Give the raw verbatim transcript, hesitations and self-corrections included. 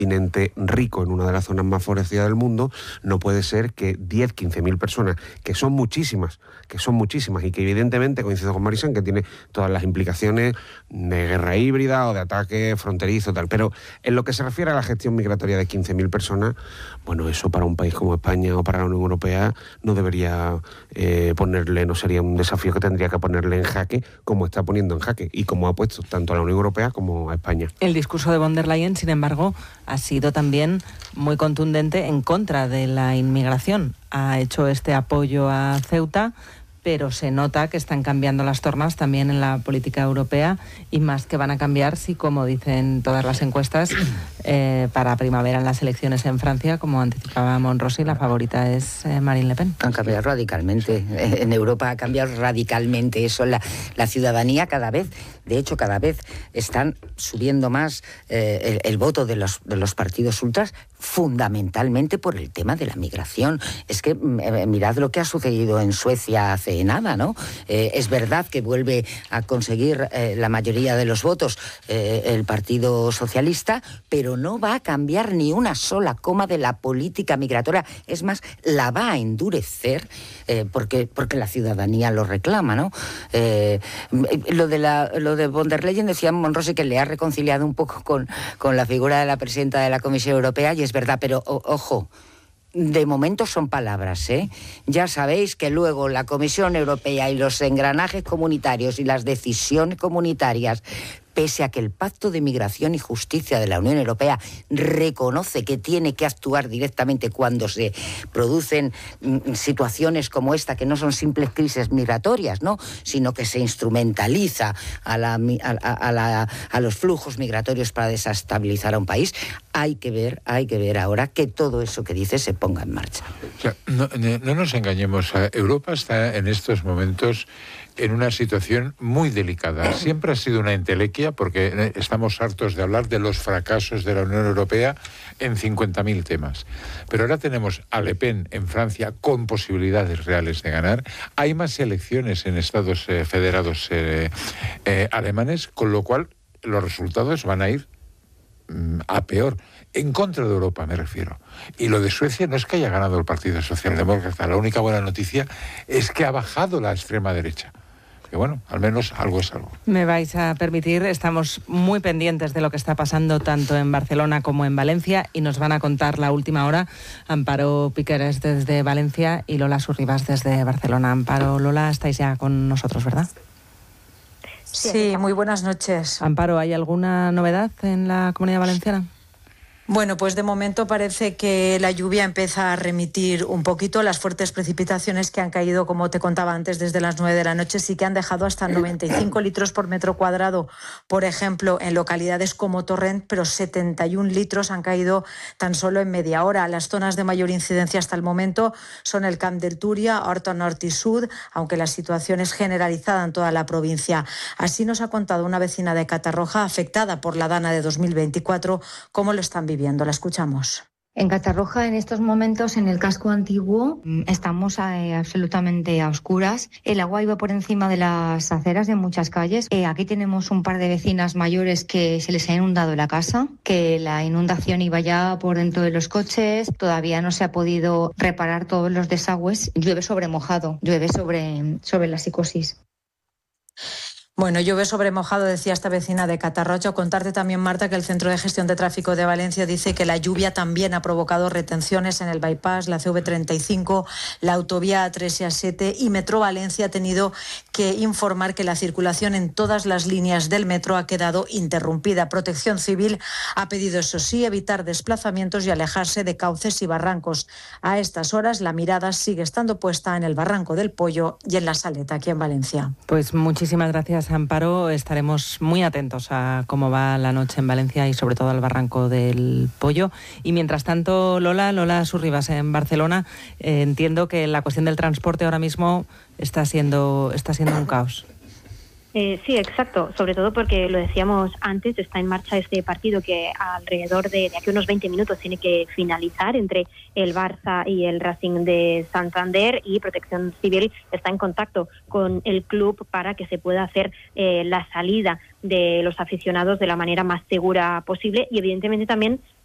continente rico en una de las zonas más favorecidas del mundo, no puede ser que diez, quince mil personas, que son muchísimas, que son muchísimas y que evidentemente, coincido con Marisán, que tiene todas las implicaciones de guerra híbrida o de ataque fronterizo, tal, pero en lo que se refiere a la gestión migratoria de quince mil personas, bueno, eso para un país como España o para la Unión Europea no debería eh, ponerle, no sería un desafío que tendría que ponerle en jaque como está poniendo en jaque y como ha puesto tanto a la Unión Europea como a España. El discurso de von der Leyen, sin embargo, ha sido también muy contundente en contra de la inmigración. Ha hecho este apoyo a Ceuta, pero se nota que están cambiando las tornas también en la política europea y más que van a cambiar si, como dicen todas las encuestas, eh, para primavera en las elecciones en Francia, como anticipaba Monrosi, la favorita es eh, Marine Le Pen. Han cambiado radicalmente. En Europa ha cambiado radicalmente eso. La, la ciudadanía cada vez, de hecho cada vez están subiendo más eh, el, el voto de los, de los partidos ultras, fundamentalmente por el tema de la migración. Es que eh, mirad lo que ha sucedido en Suecia hace nada, ¿no? Eh, es verdad que vuelve a conseguir eh, la mayoría de los votos eh, el Partido Socialista, pero no va a cambiar ni una sola coma de la política migratoria. Es más, la va a endurecer eh, porque, porque la ciudadanía lo reclama, ¿no? Eh, lo de la, lo de von der Leyen, decía Monrosi que le ha reconciliado un poco con, con la figura de la presidenta de la Comisión Europea, y es verdad, pero o, ojo, de momento son palabras, ¿eh? Ya sabéis que luego la Comisión Europea y los engranajes comunitarios y las decisiones comunitarias, pese a que el Pacto de Migración y Justicia de la Unión Europea reconoce que tiene que actuar directamente cuando se producen mm, situaciones como esta, que no son simples crisis migratorias, ¿no?, sino que se instrumentaliza a, la, a, a, la, a los flujos migratorios para desestabilizar a un país, hay que ver, hay que ver ahora que todo eso que dice se ponga en marcha. O sea, no, no nos engañemos, Europa está en estos momentos en una situación muy delicada. Siempre ha sido una entelequia porque estamos hartos de hablar de los fracasos de la Unión Europea en cincuenta mil temas. Pero ahora tenemos a Le Pen en Francia con posibilidades reales de ganar. Hay más elecciones en Estados eh, Federados eh, eh, alemanes, con lo cual los resultados van a ir mm, a peor. En contra de Europa, me refiero. Y lo de Suecia no es que haya ganado el Partido Socialdemócrata. La única buena noticia es que ha bajado la extrema derecha. Que bueno, al menos algo es algo. Me vais a permitir, estamos muy pendientes de lo que está pasando tanto en Barcelona como en Valencia y nos van a contar la última hora Amparo Piqueres desde Valencia y Lola Surribas desde Barcelona. Amparo, Lola, estáis ya con nosotros, ¿verdad? Sí, muy buenas noches. Amparo, ¿hay alguna novedad en la Comunidad Valenciana? Bueno, pues de momento parece que la lluvia empieza a remitir un poquito. Las fuertes precipitaciones que han caído, como te contaba antes, desde las nueve de la noche, sí que han dejado hasta noventa y cinco litros por metro cuadrado, por ejemplo, en localidades como Torrent, pero setenta y un litros han caído tan solo en media hora. Las zonas de mayor incidencia hasta el momento son el Camp del Túria, Horta Norte y Sud, aunque la situación es generalizada en toda la provincia. Así nos ha contado una vecina de Catarroja, afectada por la Dana de dos mil veinticuatro, cómo lo están viviendo. La escuchamos. En Catarroja, en estos momentos, en el casco antiguo, estamos eh, absolutamente a oscuras. El agua iba por encima de las aceras de muchas calles. Eh, aquí tenemos un par de vecinas mayores que se les ha inundado la casa, que la inundación iba ya por dentro de los coches. Todavía no se ha podido reparar todos los desagües. Llueve sobre mojado, llueve sobre, sobre la psicosis. Bueno, llueve sobre mojado, decía esta vecina de Catarroja. Contarte también, Marta, que el Centro de Gestión de Tráfico de Valencia dice que la lluvia también ha provocado retenciones en el bypass, la C V treinta y cinco, la autovía A tres y A siete, y Metro Valencia ha tenido que informar que la circulación en todas las líneas del metro ha quedado interrumpida. Protección Civil ha pedido, eso sí, evitar desplazamientos y alejarse de cauces y barrancos. A estas horas la mirada sigue estando puesta en el Barranco del Pollo y en la Saleta, aquí en Valencia. Pues muchísimas gracias, Amparo. Estaremos muy atentos a cómo va la noche en Valencia y sobre todo al Barranco del Pollo. Y mientras tanto, Lola, Lola Surribas en Barcelona, eh, entiendo que la cuestión del transporte ahora mismo está siendo, está siendo un caos. Eh, sí, exacto, sobre todo porque lo decíamos antes, está en marcha este partido que alrededor de, de aquí unos veinte minutos tiene que finalizar entre el Barça y el Racing de Santander, y Protección Civil está en contacto con el club para que se pueda hacer eh, la salida de los aficionados de la manera más segura posible, y evidentemente también